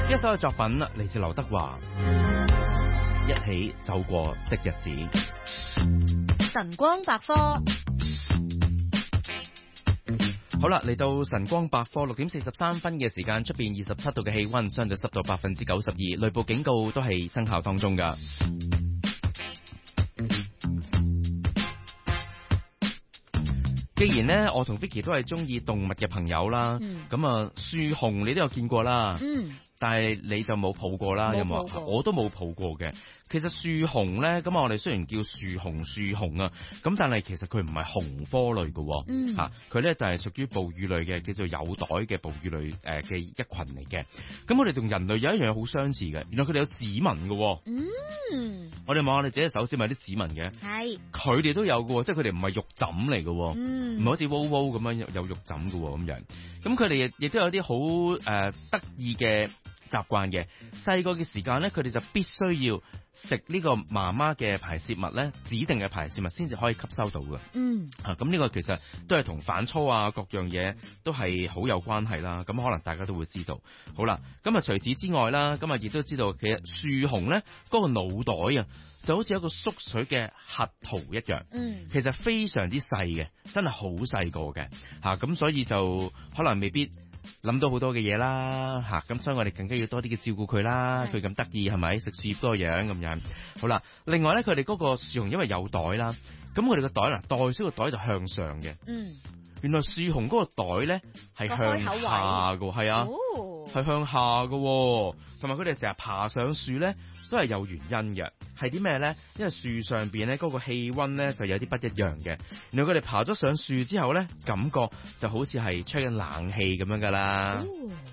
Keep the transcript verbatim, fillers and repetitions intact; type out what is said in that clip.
一首嘅作品嚟自劉德華，一起走過的日子。 晨光百科。 好啦，嚟到晨光百科，六點四十三分嘅時間，出邊二十七度嘅氣溫，相對濕度百分之九十二，雷暴警告都係生效當中噶。既然呢，我同 Vicky 都係中意動物嘅朋友啦，咁啊、嗯，樹熊你都有見過啦，嗯、但係你就冇抱過啦，有冇？我都冇抱過嘅。其實樹熊咧，咁我哋雖然叫樹熊樹熊啊，咁但係其實佢唔係熊科類嘅，嗯，吓佢咧就係屬於哺乳類嘅，叫做有袋嘅哺乳類誒嘅一群嚟嘅。咁我哋同人類有一樣嘢好相似嘅，原來佢哋有指紋嘅，嗯，我哋望下你自己手指咪有啲指紋嘅，係是，佢哋都有嘅，即係佢哋唔係肉枕嚟嘅，嗯，唔係好似窩窩咁樣有肉枕嘅咁樣。咁佢哋亦亦都有啲好誒得意嘅習慣嘅。細個嘅時間咧，佢哋就必須要食呢個媽媽嘅排泄物咧，指定嘅排泄物先至可以吸收到嘅。嗯，啊，咁呢個其實都係同反芻啊各樣嘢都係好有關係啦。咁可能大家都會知道。好啦，咁啊除此之外啦，咁啊亦都知道其實樹熊咧嗰個腦袋啊，就好似一個縮水嘅核桃一樣。嗯，其實非常之細嘅，真係好細個嘅。吓，咁所以就可能未必諗到好多嘅嘢啦，吓、啊、咁所以我哋更加要多啲嘅照顧佢啦。佢咁得意係咪？食樹葉嗰個樣咁樣。好啦，另外咧，佢哋嗰個樹熊因為有袋啦，咁我哋個袋啦，袋書個袋就向上嘅。嗯，原來樹熊嗰個袋咧係向下嘅，係啊，係、哦、向下嘅，同埋佢哋成日爬上樹咧都係有原因嘅。係啲咩咧？因為樹上邊咧嗰個氣溫咧就有啲不一樣嘅。原來佢哋爬咗上樹之後咧，感覺就好似係吹緊冷氣咁樣噶啦。哦。